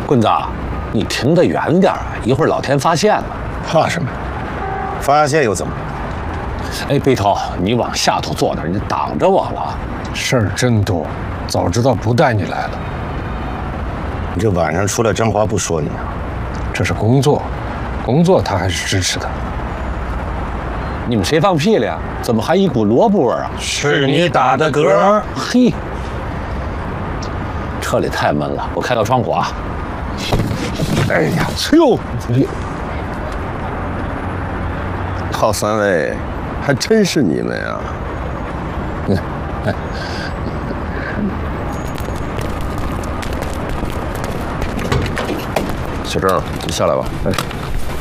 棍子，你停得远点啊，一会儿老田发现了。 怕什么？发现又怎么？ 哎，背头，你往下头坐点，你挡着我了。 事儿真多，早知道不带你来了。 你这晚上出来真话不说你啊？ 这是工作，工作他还是支持的。 你们谁放屁了呀？怎么还一股萝卜味儿啊？ 是你打的嗝。 嘿，车里太闷了，我开个窗户啊。 哎呀，哟， 好三位，还真是你们呀！小郑，你下来吧。哎。